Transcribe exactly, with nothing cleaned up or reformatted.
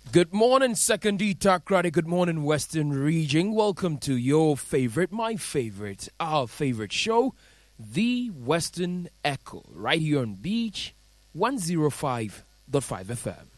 Good morning, Second D Takrady. Good morning, Western Region. Welcome to your favorite, my favorite, our favorite show, The Western Echo, right here on Beach one oh five point five F M.